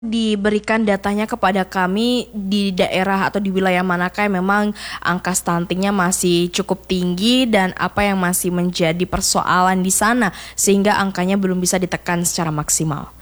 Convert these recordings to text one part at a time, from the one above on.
diberikan datanya kepada kami di daerah atau di wilayah manakah yang memang angka stuntingnya masih cukup tinggi dan apa yang masih menjadi persoalan di sana sehingga angkanya belum bisa ditekan secara maksimal?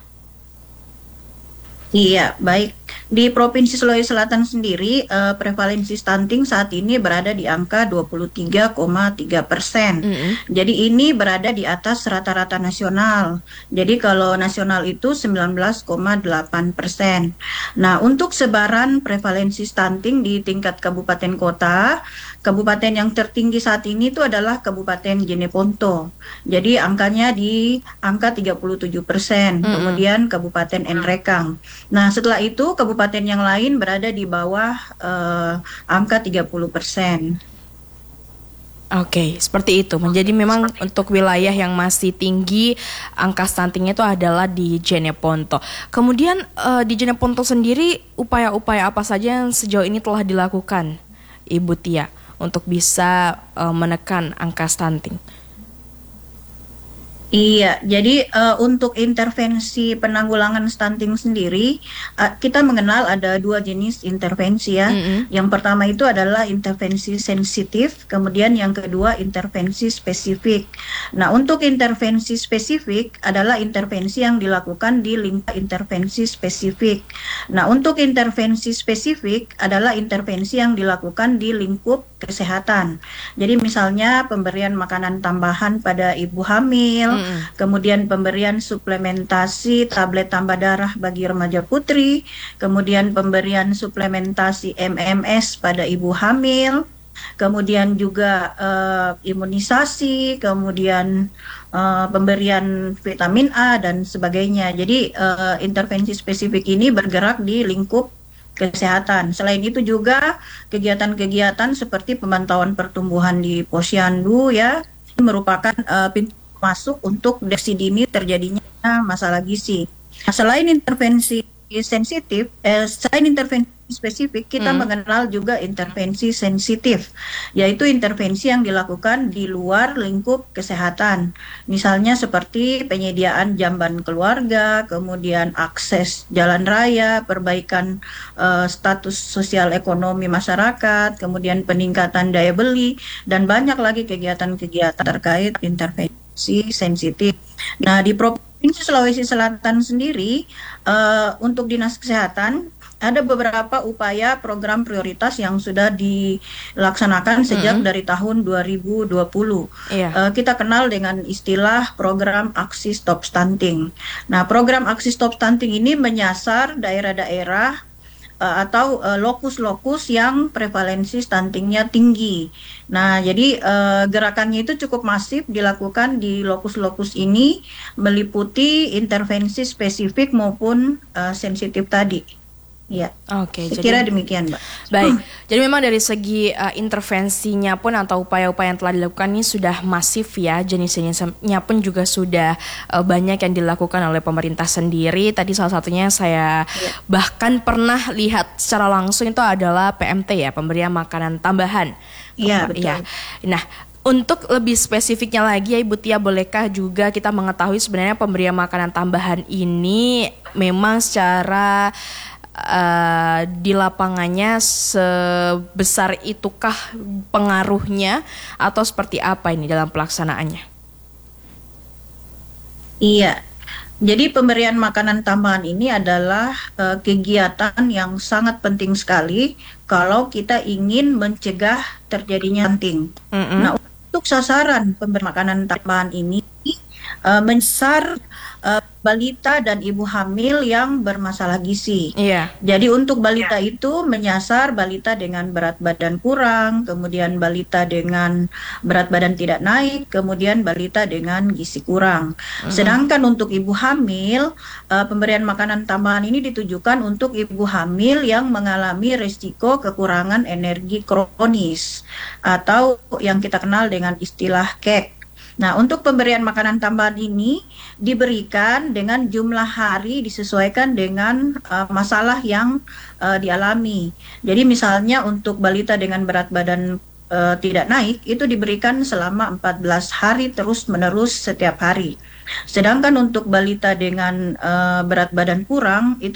Iya, baik. Di Provinsi Sulawesi Selatan sendiri, prevalensi stunting saat ini berada di angka 23,3%. Mm-mm. Jadi ini berada di atas rata-rata nasional. Jadi kalau nasional itu 19,8%. Nah, untuk sebaran prevalensi stunting di tingkat kabupaten kota, kabupaten yang tertinggi saat ini itu adalah Kabupaten Jeneponto. Jadi angkanya di angka 37%. Mm-mm. Kemudian Kabupaten Nrekang. Nah, setelah itu kabupaten yang lain berada di bawah angka 30%. Oke, seperti itu. Menjadi memang untuk wilayah yang masih tinggi angka stuntingnya itu adalah di Jeneponto. Kemudian di Jeneponto sendiri upaya-upaya apa saja yang sejauh ini telah dilakukan, Ibu Tia, untuk bisa menekan angka stunting? Iya, jadi untuk intervensi penanggulangan stunting sendiri, kita mengenal ada dua jenis intervensi ya. Mm-mm. Yang pertama itu adalah intervensi sensitif, kemudian yang kedua intervensi spesifik. Nah, untuk intervensi spesifik adalah intervensi yang dilakukan di lingkup intervensi spesifik. Nah, untuk intervensi spesifik adalah intervensi yang dilakukan di lingkup kesehatan. Jadi misalnya pemberian makanan tambahan pada ibu hamil, kemudian pemberian suplementasi tablet tambah darah bagi remaja putri, kemudian pemberian suplementasi MMS pada ibu hamil, kemudian juga imunisasi, kemudian pemberian vitamin A dan sebagainya. Jadi intervensi spesifik ini bergerak di lingkup kesehatan. Selain itu juga kegiatan-kegiatan seperti pemantauan pertumbuhan di posyandu ya, ini merupakan pintu masuk untuk deteksi dini terjadinya masalah gizi. Nah, selain intervensi spesifik, kita mengenal juga intervensi sensitif, yaitu intervensi yang dilakukan di luar lingkup kesehatan. Misalnya seperti penyediaan jamban keluarga, kemudian akses jalan raya, perbaikan status sosial ekonomi masyarakat, kemudian peningkatan daya beli, dan banyak lagi kegiatan-kegiatan terkait intervensi sensitif. Nah, di Provinsi Sulawesi Selatan sendiri, untuk Dinas Kesehatan, ada beberapa upaya program prioritas yang sudah dilaksanakan sejak dari tahun 2020. Iya. Kita kenal dengan istilah program Aksi Stop Stunting. Nah, program Aksi Stop Stunting ini menyasar daerah-daerah atau lokus-lokus yang prevalensi stuntingnya tinggi. Nah, jadi gerakannya itu cukup masif dilakukan di lokus-lokus ini, meliputi intervensi spesifik maupun sensitif tadi. Ya, Oke, saya jadi kira demikian, Mbak. baik. Jadi memang dari segi intervensinya pun atau upaya-upaya yang telah dilakukan ini sudah masif ya, jenis-jenisnya pun juga sudah banyak yang dilakukan oleh pemerintah sendiri. Tadi salah satunya saya bahkan pernah lihat secara langsung itu adalah PMT ya, pemberian makanan tambahan. Iya, betul. Ya. Nah, untuk lebih spesifiknya lagi ya Ibu Tia, bolehkah juga kita mengetahui sebenarnya pemberian makanan tambahan ini memang secara di lapangannya sebesar itukah pengaruhnya atau seperti apa ini dalam pelaksanaannya? Iya, jadi pemberian makanan tambahan ini adalah kegiatan yang sangat penting sekali kalau kita ingin mencegah terjadinya stunting. Nah, untuk sasaran pemberian makanan tambahan ini menyasar balita dan ibu hamil yang bermasalah gizi. Iya. Jadi untuk balita itu menyasar balita dengan berat badan kurang, kemudian balita dengan berat badan tidak naik, kemudian balita dengan gizi kurang. Sedangkan untuk ibu hamil, pemberian makanan tambahan ini ditujukan untuk ibu hamil yang mengalami risiko kekurangan energi kronis atau yang kita kenal dengan istilah KEK. Nah, untuk pemberian makanan tambahan ini diberikan dengan jumlah hari disesuaikan dengan masalah yang dialami. Jadi misalnya untuk balita dengan berat badan tidak naik, itu diberikan selama 14 hari terus-menerus setiap hari. Sedangkan untuk balita dengan berat badan kurang, itu